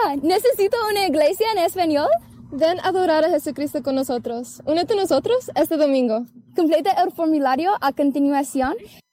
necesito una iglesia en español. Ven a adorar a Jesucristo con nosotros. Únete a nosotros este domingo. Completa el formulario a continuación